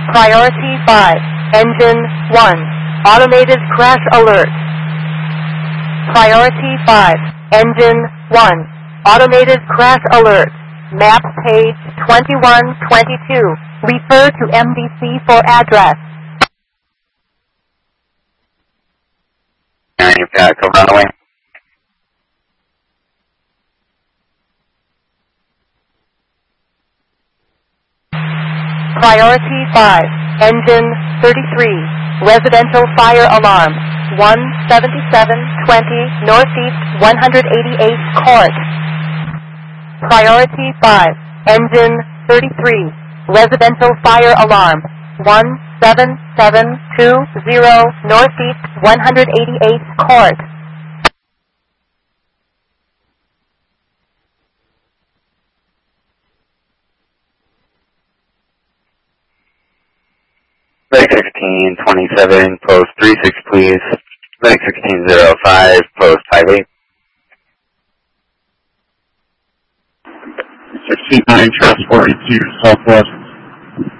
Priority 5, Engine 1, Automated Crash Alert. Priority 5, Engine 1, Automated Crash Alert. Map page 2122. Refer to MDC for address. Go runaway. Priority 5, Engine 33, Residential Fire Alarm, 17720 Northeast 188 Court. Priority 5, Engine 33, Residential Fire Alarm, 17720 Northeast 188 Court. Medic 1627, post 36 please. Medic 1605, post 58. 69 transport to Southwest